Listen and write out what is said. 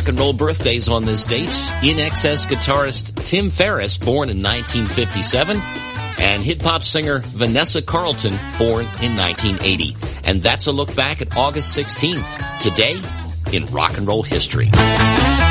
rock and roll birthdays on this date. In Excess guitarist Tim Ferriss, born in 1957, and hip-hop singer Vanessa Carlton, born in 1980. And that's a look back at August 16th, today in rock and roll history.